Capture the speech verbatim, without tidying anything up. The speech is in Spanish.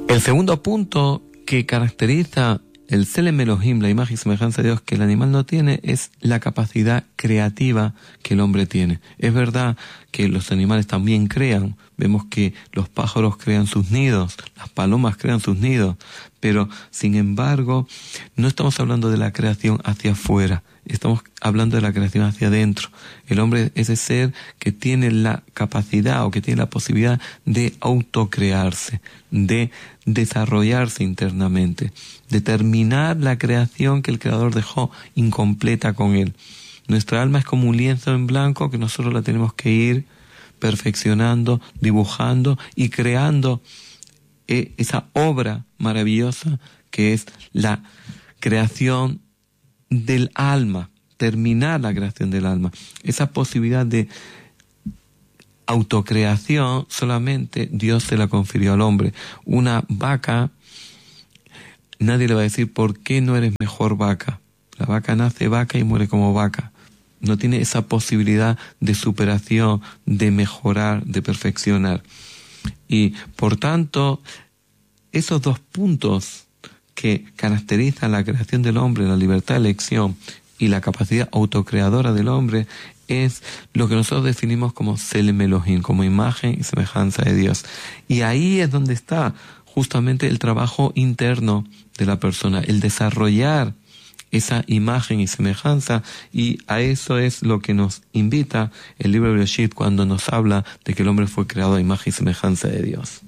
El segundo punto que caracteriza el Tselem Elohim, la imagen y semejanza de Dios que el animal no tiene, es la capacidad creativa que el hombre tiene. Es verdad que los animales también crean. Vemos que los pájaros crean sus nidos, las palomas crean sus nidos, pero sin embargo no estamos hablando de la creación hacia afuera, estamos hablando de la creación hacia adentro. El hombre es ese ser que tiene la capacidad o que tiene la posibilidad de autocrearse, de desarrollarse internamente, de terminar la creación que el Creador dejó incompleta con él. Nuestra alma es como un lienzo en blanco que nosotros la tenemos que ir perfeccionando, dibujando y creando eh, esa obra maravillosa que es la creación del alma, terminar la creación del alma. Esa posibilidad de autocreación solamente Dios se la confirió al hombre. Una vaca, nadie le va a decir ¿por qué no eres mejor vaca? La vaca nace vaca y muere como vaca. No tiene esa posibilidad de superación, de mejorar, de perfeccionar. Y por tanto, esos dos puntos que caracterizan la creación del hombre, la libertad de elección y la capacidad autocreadora del hombre, es lo que nosotros definimos como Tselem Elohim, como imagen y semejanza de Dios. Y ahí es donde está justamente el trabajo interno de la persona, el desarrollar esa imagen y semejanza, y a eso es lo que nos invita el libro de Bereshit cuando nos habla de que el hombre fue creado a imagen y semejanza de Dios.